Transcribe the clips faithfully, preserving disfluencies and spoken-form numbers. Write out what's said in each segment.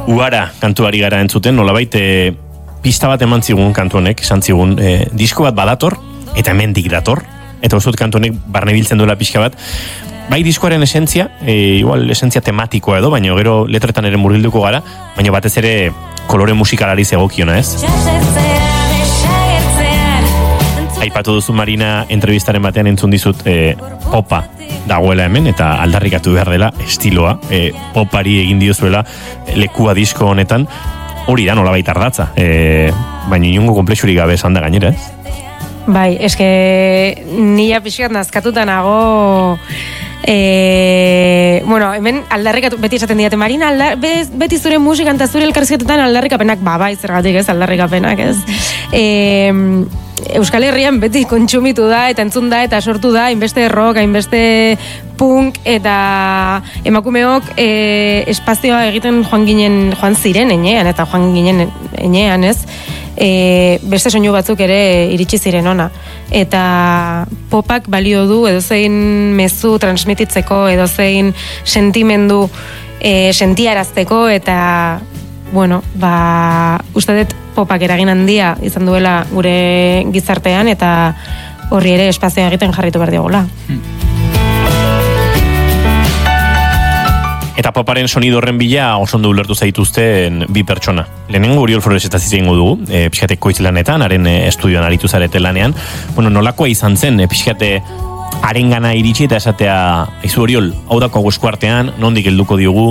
Uara kantuari gara entzuten, nolabait e, pista bat eman zigun kantu honek, esan zigun, e, disko bat badator, eta hemendik dator, eta uste dut kantu honek barne biltzen duela pixka bat, bai diskoaren esentzia, e, igual esentzia tematikoa edo, baina gero letretan ere murgilduko gara, baina batez ere kolore musikalari zegokiona, ez? Aipatu duzu Marina entrevistaren batean entzun dizut e, popa dagoela hemen eta aldarrikatu behar dela estiloa, e, popari egin diozuela lekua disko honetan, hori da nolabait ardatza, e, baina inungo komplexurik gabe esan da gainera, ez? Bai, eske nila pixkat nazkatuta nago. E, bueno, hemen aldarrikatu, beti esaten diate Marina, aldar, beti zure musikan eta zure elkarrizketetan aldarrikapenak, ba, bai, zergatik ez, aldarrikapenak, ez. E, Euskal Herrian beti kontsumitu da, eta entzun da, eta sortu da, hainbeste rock, hainbeste punk, eta emakumeok e, espazioa egiten joan ginen, joan ziren enean, eta joan ginen enean, ez. E, beste soinu batzuk ere iritsi ziren ona. Eta popak balio du edozein mezu transmititzeko, edozein sentimendu e, sentiarazteko, eta bueno, ba, uste dut popak eragin handia izan duela gure gizartean, eta horri ere espazioa egiten jarritu behar diogula. Eta poparen sonido horren bila oso ondo ulertu zaituzten bi pertsona. Lehenengo Oriol Flores eta zizengo dugu, e, pixkate koitz lanetan, haren e, estudioan aritu zarete lanean. Bueno, nolakoa izan zen, e, pixkate haren gana iritsi eta esatea, aizu Oriol, hau dako eskuartean, nondik helduko diogu?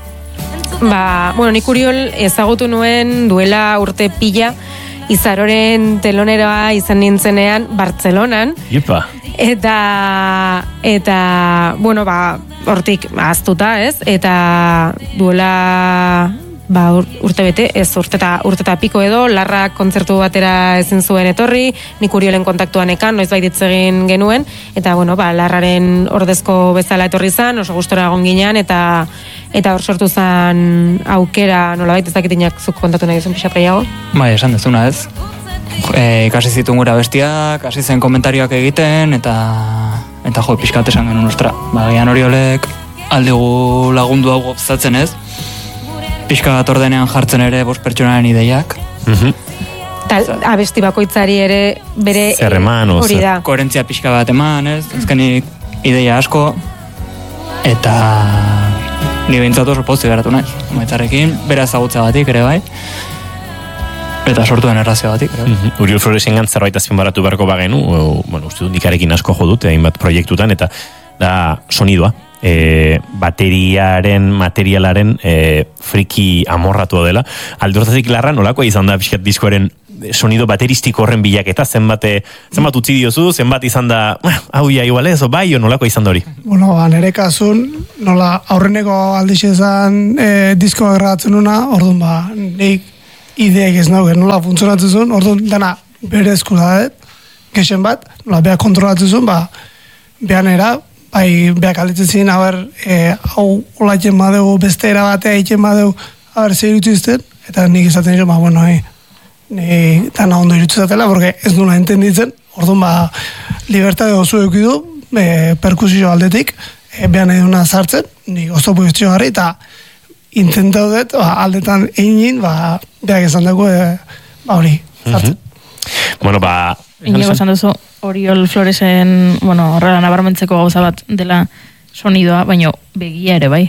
Ba, bueno, nik Oriol ezagutu nuen duela urte pila, Izaroren teloneroa izan nintzenean Bartzelonan. Ipa. Eta, eta, bueno, ba, hortik ahaztuta, ez? Eta duela, ba, urte bete, ez urteta, urteta piko edo, Larrak kontzertu batera ezin zuen etorri, nik Uriolen kontaktuan ekan, noiz baititz egin genuen, eta, bueno, ba, Larraren ordezko bezala etorri zan, oso gustora egon ginean, eta eta hor sortu zan aukera, nolabait ezakitinak zuk kontatu nahi duzun pixat gehiago? Bai, esan dezuna ez. E, ikasi zituen gura bestiak, hasi zen komentarioak egiten, eta eta jo, pixkat esan genuen, ostra, ba, gian Oriolek aldegu lagundu hau gobzatzen ez, pixkat ordenean jartzen ere bost pertsonaren ideiak. Mhm. Tal, abesti bakoitzari ere bere zer eman, hori da. Koherentzia pixka bat eman, ez, azkenik ideia asko, eta ni behintzat oso pozik geratu naiz, maitzarekin, bera ezagutza batik ere bai, eta sortu den errazio batik ere bai. Mm-hmm. Uriol Floresengan zerbait azpimarratu beharko bagenu, o, bueno, uste dut nikarekin asko jo dut, hainbat proiektutan, eta da sonidoa, e, bateriaren, materialaren e, friki amorratu dela. Alde hortatik Larra, nolakoa izan da pixkat diskoaren sonido bateristiko horren bilaketa, zenbat, zenbat utzi diozu, zenbat izan da, hau ja igual ez, o bai, o nolako izan da hori? Bueno, ba, nire kasun, nola aurreneko aldiz ezan e, diskoa gradatzen una, orduan ba, nik ideek ez nago, nola funtzionatzen zuen, orduan dana bere eskura da, gexen bat, nola beha kontrolatzen zuen, ba, behan era, bai, beha kalitzen ziren, haber, e, hau hola egiten badeu, beste era batea egiten badeu, haber, zer izten, eta nik izaten zuen, ba, bueno, e, ni dana ondo irutu zatela, porque ez nula entenditzen, orduan ba, libertade oso eukidu, e, perkusio aldetik, e, behan eduna sartzen, ni oso pozizio garri, eta intentau dut, ba, aldetan egin, ba, behak esan dugu, e, ba, hori, sartzen. Mm-hmm. Bueno, ba... Inigo esan duzu, Oriol Floresen, bueno, horrela nabarmentzeko gauza bat dela sonidoa, baina begia ere, bai?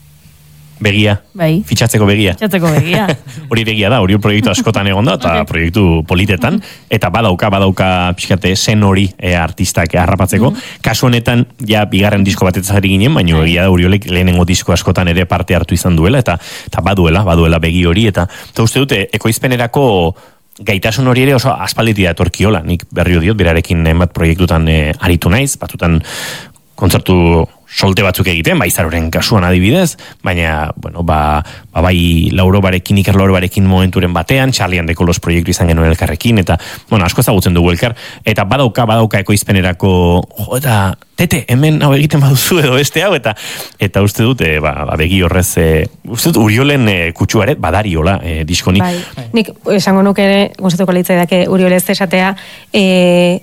Begia, bai. Fitxatzeko begia. Fitxatzeko begia. Hori begia da, hori proiektu askotan egon da, eta okay. Proiektu politetan, eta badauka, badauka pixkate zen hori e, artistak harrapatzeko. Mm-hmm. Kasu honetan, ja, bigarren disko batetaz ari ginen, baina egia da Oriolek lehenengo disko askotan ere parte hartu izan duela, eta, eta baduela, baduela begi hori, eta, eta uste dute, ekoizpenerako gaitasun hori ere oso aspalditia etorkiola, nik berrio diot, berarekin hainbat proiektutan e, aritu naiz, batzutan kontzertu solte batzuk egiten, bai Izaroren kasuan adibidez, baina, bueno, ba, ba bai Lauro barekin, Iker Lauro barekin momenturen batean, Charlie and the Colors proiektu izan genuen elkarrekin, eta, bueno, asko ezagutzen dugu elkar, eta badauka, badauka ekoizpenerako, jo, eta, tete, hemen hau egiten baduzu edo beste hau, eta eta uste dute, ba, ba begi horrez, e, uste dut, Uriolen e, kutsuaret, badariola, e, diskonik. Bai, nik esango nuke ere, gustatuko litzai dake Uriolez esatea, e,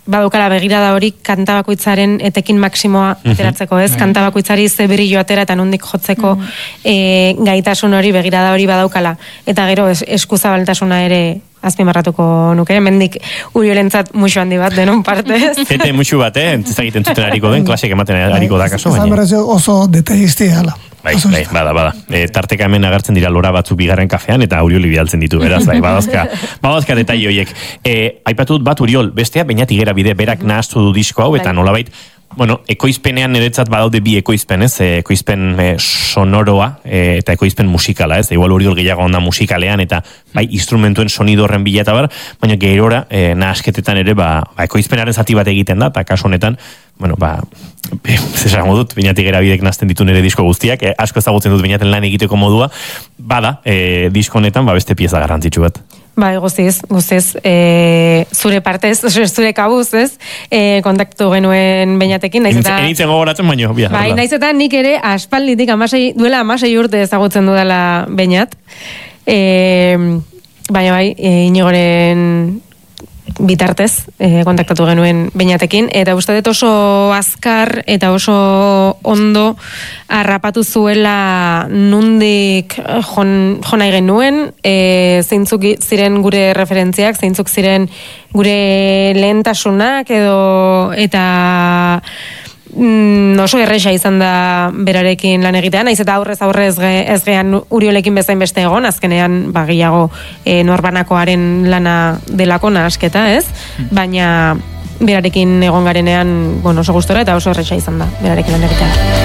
badukala begirada hori kanta bakoitzaren etekin maksimoa ateratzeko, ez? Kanta bakoitzari ze brillo atera eta nondik jotzeko e, gaitasun hori, begirada hori badaukala. Eta gero es, eskuzabaltasuna ere azpimarratuko nuke, hemendik Uriolentzat muxu handi bat denon partez. Eta muxu bat, eh? Entzagiten zuten hariko den, klasek ematen hariko da kaso, baina. Oso detaisti gala. Bai, bai, bada, bada. E, tarteka hemen agertzen dira lora batzuk bigarren kafean, eta Urioli bidaltzen ditu, beraz, bai, badazka, badazka detai horiek. E, aipatut bat Uriol, bestea, bainat igera bide, berak nahaztu du disko hau, eta nolabait, bueno, ekoizpenean niretzat badaude bi ekoizpen, ez? Ekoizpen e, sonoroa e, eta ekoizpen musikala, ez? Igual Uriol gehiago onda musikalean eta bai instrumentuen sonido horren bila eta bar, baina gerora e, nahasketetan ere ba, ba ekoizpenaren zati bat egiten da, eta kasu honetan, bueno, ba, zesango dut, bainatik gara bidek nazten ditu nire disko guztiak, e, asko ezagutzen dut bainaten lan egiteko modua, bada, e, disko honetan, ba, beste pieza garrantzitsu bat. Bai, guztiz, guztiz, e, zure partez, zure kabuz, ez, e, kontaktu genuen beinatekin, naiz eta... Enitzen gogoratzen baino, bia. Bai, naiz eta nik ere aspalditik amasei, duela amasei urte ezagutzen dudala beinat, e, baina bai, e, Inigoren bitartez e, kontaktatu genuen beinatekin, eta uste dut oso azkar eta oso ondo harrapatu zuela nundik jon, jonai genuen, e, zeintzuk ziren gure referentziak, zeintzuk ziren gure lehentasunak edo eta mm, oso erresa izan da berarekin lan egitean, naiz eta aurrez aurrez ge, ez gean Uriolekin bezain beste egon, azkenean bagiago e, norbanakoaren lana delako nahasketa, ez? Baina berarekin egon garenean, bueno, oso gustora eta oso erresa izan da berarekin lan egitean.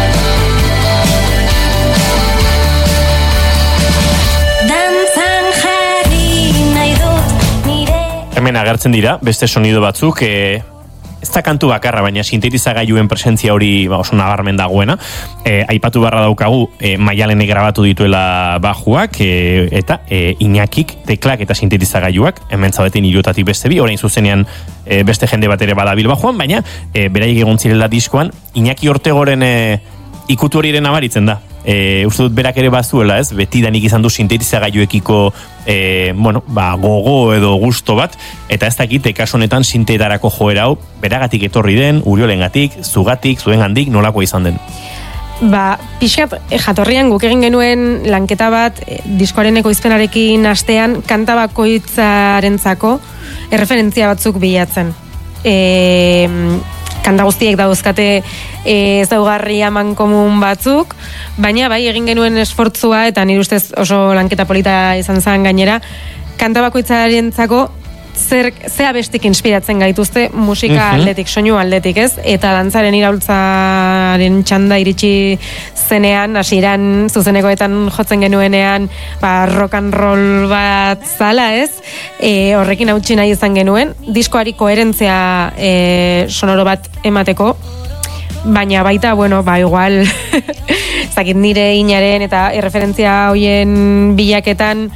Hemen agertzen dira, beste sonido batzuk, e, ez da kantu bakarra, baina sintetizagailuen presentzia hori ba, oso nabarmen dagoena. E, aipatu barra daukagu, e, Maialenek grabatu dituela bajuak, e, eta e, Iñakik teklak eta sintetizagailuak, hemen zaudeten hilotatik beste bi, orain zuzenean e, beste jende bat ere badabil bajuan, baina e, beraiek egon zirela diskoan, Iñaki Ortegoren e, ikutu horiren abaritzen da. E, uste dut berak ere bazuela, ez? Betidanik izan du sintetizagailuekiko e, bueno, ba, gogo edo gusto bat, eta ez dakit kasu honetan sintetarako joera hau beragatik etorri den, Uriolengatik, zugatik, zuengandik, nolako izan den? Ba, pixkat, jatorrian guk egin genuen lanketa bat e, diskoaren ekoizpenarekin astean kanta bakoitzarentzako erreferentzia batzuk bilatzen. E, kanta guztiek dauzkate e, ezaugarri aman komun batzuk, baina bai egin genuen esfortzua eta nire ustez oso lanketa polita izan zen gainera, kanta bakoitzarentzako zer, ze abestik inspiratzen gaituzte musika uh-huh. aldetik, soinu aldetik, ez? Eta dantzaren iraultzaren txanda iritsi zenean, hasieran zuzenekoetan jotzen genuenean, ba, rock and roll bat zala, ez? E, horrekin hautsi nahi izan genuen, diskoari koherentzia e, sonoro bat emateko, baina baita, bueno, ba, igual, zakit nire inaren eta erreferentzia hoien bilaketan,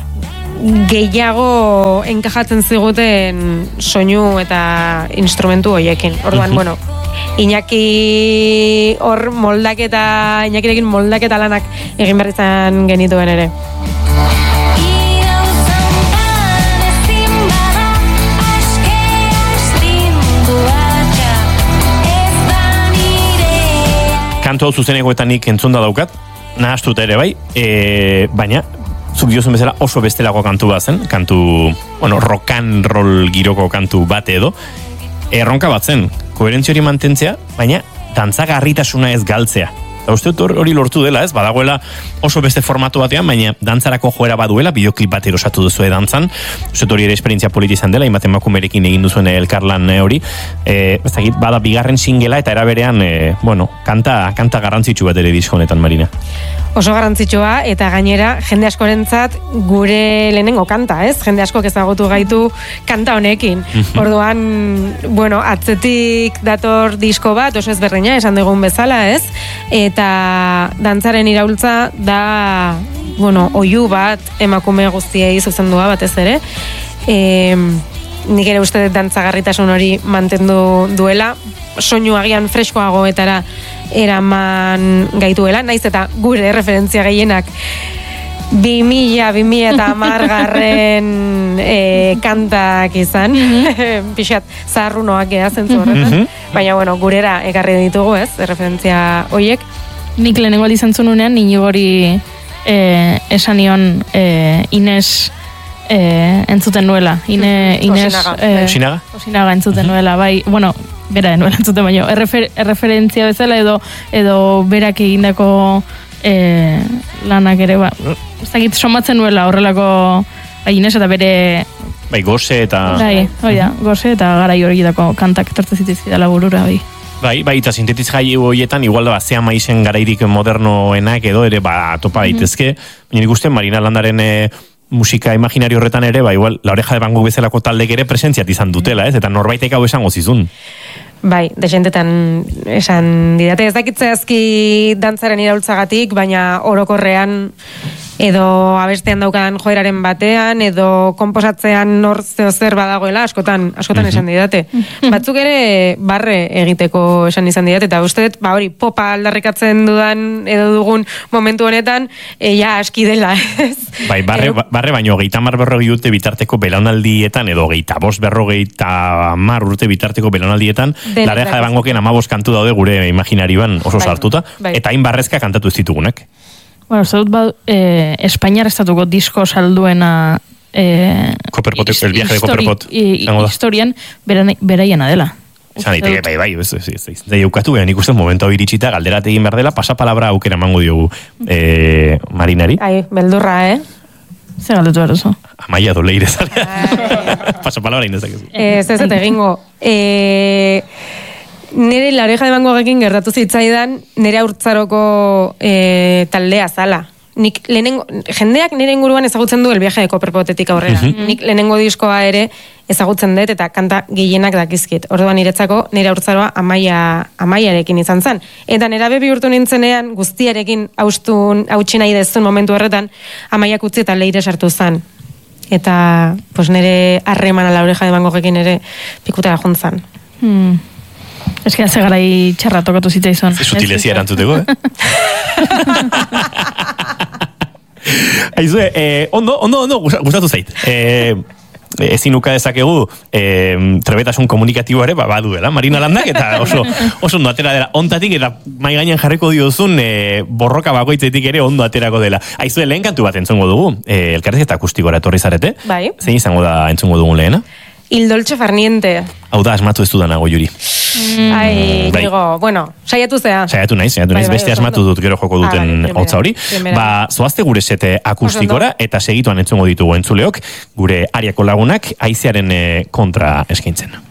gehiago enkajatzen ziguten soinu eta instrumentu hoiekin. Orduan, bueno, Iñaki hor moldaketa, Iñakirekin moldaketa lanak egin behar izan genituen ere. Kantu hau zuzenekoetanik entzunda daukat, nahastut ere bai, e, baina zuk diozun bezala oso bestelako kantu bat zen, kantu, bueno, rock and roll giroko kantu bat edo, erronka bat zen, koherentzia hori mantentzea, baina dantzagarritasuna ez galtzea. Eta uste dut hori lortu dela, ez? Badagoela oso beste formatu batean, baina dantzarako joera baduela, bideoklip bat erosatu duzue dantzan. Uste dut hori ere esperientzia politi izan dela, imaten makumerekin egin duzuen elkarlan hori. E, ez dakit, bada bigarren singela eta eraberean, e, bueno, kanta, kanta garrantzitsu bat ere disko honetan, Marina. Oso garrantzitsua eta gainera jende askorentzat gure lehenengo kanta, ez? Jende askok ezagutu gaitu kanta honekin. Orduan, bueno, atzetik dator disko bat, oso ezberdina, esan dugun bezala, ez? Eta dantzaren iraultza da, bueno, oihu bat emakume guztiei zuzendua batez ere. E, nik ere uste dantzagarritasun hori mantendu duela, soinu agian freskoagoetara eraman gaituela, naiz eta gure referentzia gehienak bi mila, bi mila eta hamargarren e, kantak izan, pixat zaharrunoak ea zentzu horretan, baina bueno, gurera ekarri ditugu ez, referentzia hoiek. Nik lehenengo aldi zantzununean, Inigori e, esan nion e, Ines e, entzuten nuela. Ine, Ines, Osinaga. E, Osinaga? Osinaga entzuten nuela, bai, bueno, bera nuela entzuten, baina errefer, erreferentzia bezala edo, edo berak egindako e, lanak ere, ba, ez dakit somatzen nuela horrelako bai, Ines eta bere... Bai, goze eta... Bai, hoi da, goze eta garai horietako kantak etortzen zitizkidala burura, bai. Bai, bai, eta sintetiz jai horietan, igual da, zea maizen garairik modernoenak edo ere, ba, topa daitezke. Baina nik uste, Marina Landaren e, musika imaginario horretan ere, ba, igual, La Oreja de Van Gogh bezalako taldek ere presentziat izan dutela, ez? Eta norbaitek hau esango zizun. Bai, desentetan esan didate. Ez dakitze azki dantzaren iraultzagatik, baina orokorrean edo abestean daukadan joeraren batean, edo konposatzean nor zeo zer badagoela, askotan, askotan esan didate. Batzuk ere barre egiteko esan izan didate, eta uste dut, ba hori, popa aldarrikatzen dudan edo dugun momentu honetan, e, ja aski dela, ez? Bai, barre, barre baino, geita mar berrogei urte bitarteko belaunaldietan, edo geita bost berrogeita mar urte bitarteko belaunaldietan, La Oreja de Van Goghen amabos kantu daude gure imaginarioan oso sartuta, bai. Eta hain barrezka kantatu ez ditugunak. Bueno, uste dut, ba, eh, Espainiar estatuko disko salduena eh, Copperpot, his- el viaje de histori- Copperpot, i- izango da. historian bera- beraiena dela. Esan Uste daiteke, dut. bai, bai, ez, ez, ez, ez, ez, eukatu, nik uste momentu hau iritsita, galderat egin behar dela, pasapalabra aukera emango diogu eh, Marinari. Ai, beldurra, eh? Zer galdetu behar oso. Amaia doleire zalea. Pasapalabra indezakezu. Ez ez ez egingo. E, nire La Oreja de Van Goghekin gertatu zitzaidan, nire haurtzaroko e, taldea zala. Nik lehenengo, jendeak nire inguruan ezagutzen du El viaje de Copperpotetik aurrera. Nik lehenengo diskoa ere ezagutzen dut eta kanta gehienak dakizkit. Orduan niretzako nire haurtzaroa amaia, amaiarekin izan zen. Eta nerabe bihurtu nintzenean guztiarekin haustun, hautsi nahi dezun momentu horretan amaiak utzi eta leire sartu zen. Eta pues nire harremana La Oreja de Van Goghekin ere pikutara juntzan. Hmm. Ez que haze garai txarra tokatu zitzaizun. Ez sutilezia erantzuteko, eh? Aizue, eh, ondo, ondo, ondo, gustatu zait. Eh, ezin uka dezakegu eh, trebetasun komunikatibo ere, ba, baduela, Marina Landak, eta oso, oso ondo atera dela. Ontatik eta mai gainean jarriko diozun eh, borroka bakoitzetik ere ondo aterako dela. Aizue, lehen kantu bat entzongo dugu, eh, elkarrezketa akustikora etorri zarete. Bai. Zein izango da entzongo dugun lehena? Il dolce farniente. Hau da, asmatu ez dudanago, Juri. Mm. Ai, Bai. digo, bueno, saiatu zea. Saiatu naiz, saiatu Bai, naiz, bai, beste oso asmatu ondo. dut gero joko Ah, duten bai, primera, hotza hori. primera. Ba, zoazte gure sete akustikora, eta segituan entzungo ditugu entzuleok, gure ariako lagunak, haizearen eh, kontra eskaintzen.